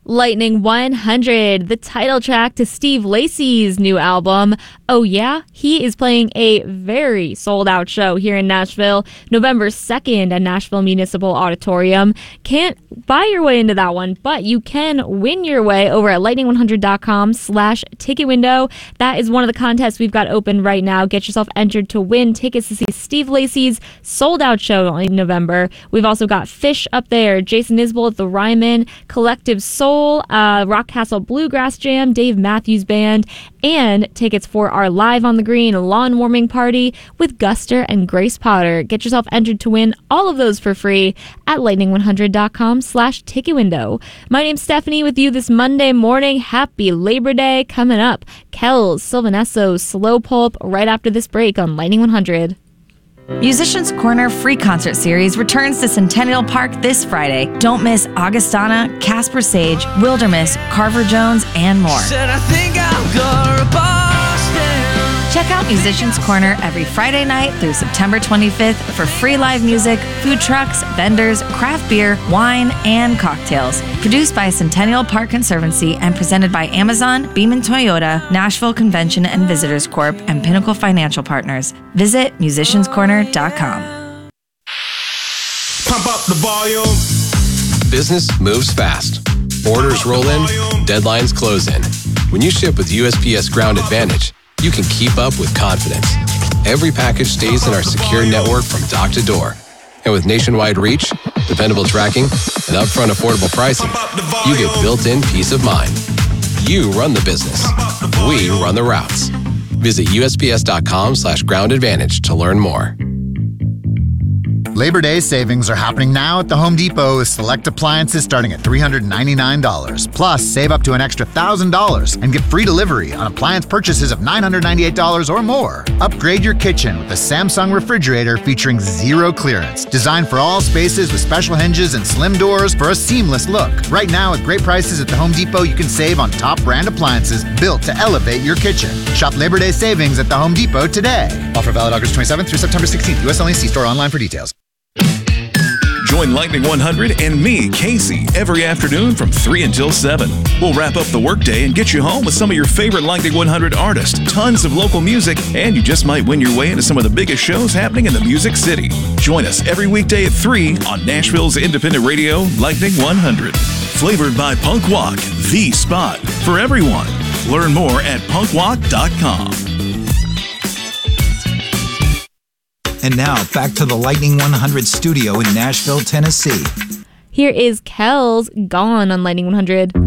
Lightning 100, the title track to Steve Lacy's new album. Oh yeah, he is playing a very sold-out show here in Nashville, November 2nd at Nashville Municipal Auditorium. Can't buy your way into that one, but you can win your way over at lightning100.com/ticket window. That is one of the contests we've got open right now. Get yourself entered to win tickets to see Steve Lacy's sold-out show in November. We've also got Fish up there, Jason Isbell at the Ryman, Collective Soul, Rock Castle Bluegrass Jam, Dave Matthews Band, and tickets for our Live on the Green lawn warming party with Guster and Grace Potter. Get yourself entered to win all of those for free at lightning100.com/ticket window. My name's Stephanie with you this Monday morning. Happy Labor Day. Coming up, Kells, Sylvanesso, Slow Pulp right after this break on Lightning 100. Musicians Corner Free Concert Series returns to Centennial Park this Friday. Don't miss Augustana, Casper Sage, Wilderness, Carver Jones, and more. Check out Musicians Corner every Friday night through September 25th for free live music, food trucks, vendors, craft beer, wine, and cocktails. Produced by Centennial Park Conservancy and presented by Amazon, Beaman Toyota, Nashville Convention and Visitors Corp., and Pinnacle Financial Partners. Visit musicianscorner.com. Pump up the volume. Business moves fast. Orders roll in, deadlines close in. When you ship with USPS Ground Advantage, you can keep up with confidence. Every package stays in our secure network from dock to door. And with nationwide reach, dependable tracking, and upfront affordable pricing, you get built-in peace of mind. You run the business. We run the routes. Visit USPS.com/Ground Advantage to learn more. Labor Day savings are happening now at the Home Depot with select appliances starting at $399. Plus, save up to an extra $1,000 and get free delivery on appliance purchases of $998 or more. Upgrade your kitchen with a Samsung refrigerator featuring zero clearance. Designed for all spaces with special hinges and slim doors for a seamless look. Right now, with great prices at the Home Depot, you can save on top brand appliances built to elevate your kitchen. Shop Labor Day savings at the Home Depot today. Offer valid August 27th through September 16th. U.S. only. See store online for details. Join Lightning 100 and me, Casey, every afternoon from 3 until 7. We'll wrap up the workday and get you home with some of your favorite Lightning 100 artists, tons of local music, and you just might win your way into some of the biggest shows happening in the Music City. Join us every weekday at 3 on Nashville's independent radio, Lightning 100. Flavored by Punk Walk, the spot for everyone. Learn more at punkwalk.com. And now, back to the Lightning 100 studio in Nashville, Tennessee. Here is Kells, Gone on Lightning 100.